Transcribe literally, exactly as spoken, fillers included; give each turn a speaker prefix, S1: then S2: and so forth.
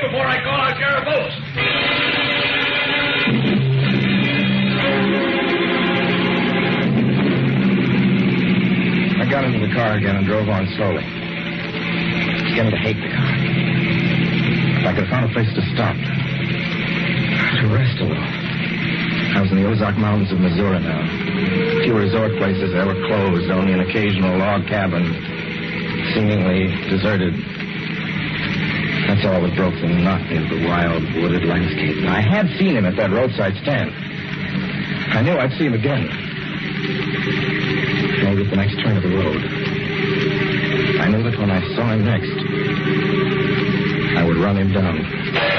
S1: before I call out Sheriff Oates.
S2: I got into the car again and drove on slowly. Beginning to hate the car. If I could have found a place to stop. To rest a little. I was in the Ozark Mountains of Missouri now. A few resort places that were closed, only an occasional log cabin, seemingly deserted. That's all that broke the monotony of the wild, wooded landscape. And I had seen him at that roadside stand. I knew I'd see him again. Maybe at the next turn of the road. I knew that when I saw him next, I would run him down.